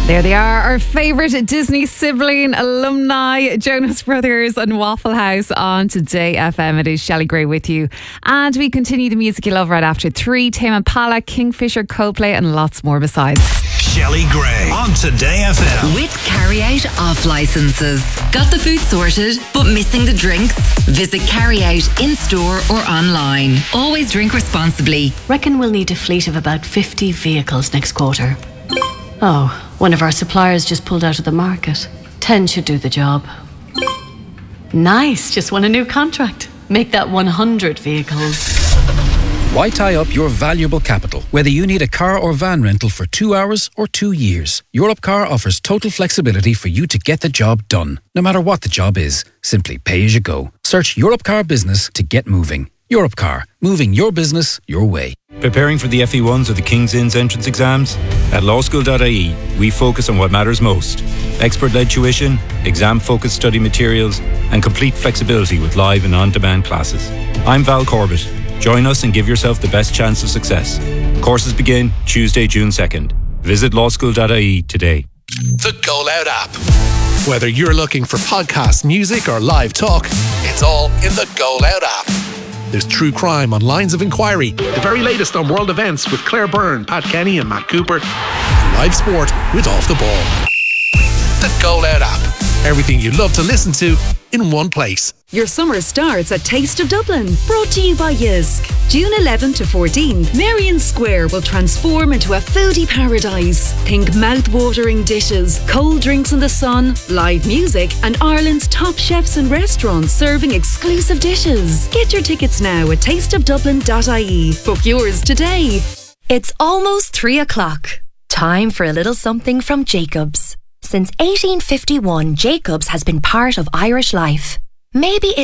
There they are, our favourite Disney sibling alumni, Jonas Brothers and Waffle House on Today FM. It is Shelley Gray with you. And we continue the music you love right after 3. Tame Impala, Kingfisher, Coldplay and lots more besides. Shelley Gray on Today FM. With Carryout off licenses. Got the food sorted, but missing the drinks? Visit Carryout in-store or online. Always drink responsibly. Reckon we'll need a fleet of about 50 vehicles next quarter. Oh, one of our suppliers just pulled out of the market. 10 should do the job. Nice, just won a new contract. Make that 100 vehicles. Why tie up your valuable capital, whether you need a car or van rental for 2 hours or 2 years? Europcar offers total flexibility for you to get the job done. No matter what the job is, simply pay as you go. Search Europcar Business to get moving. Europcar, moving your business your way. Preparing for the FE1s or the King's Inns entrance exams? At lawschool.ie, we focus on what matters most. Expert-led tuition, exam-focused study materials, and complete flexibility with live and on-demand classes. I'm Val Corbett. Join us and give yourself the best chance of success. Courses begin Tuesday, June 2nd. Visit lawschool.ie today. The Go Loud app. Whether you're looking for podcast, music, or live talk, it's all in the Go Loud app. There's true crime on Lines of Inquiry, the very latest on world events with Claire Byrne, Pat Kenny and Matt Cooper, and live sport with Off the Ball. The Go Loud app. Everything you love to listen to in one place. Your summer starts at Taste of Dublin, brought to you by Jysk. June 11 to 14, Merrion Square will transform into a foodie paradise. Think mouth-watering dishes, cold drinks in the sun, live music, and Ireland's top chefs and restaurants serving exclusive dishes. Get your tickets now at tasteofdublin.ie. Book yours today. It's almost 3 o'clock. Time for a little something from Jacobs. Since 1851, Jacobs has been part of Irish life. Maybe it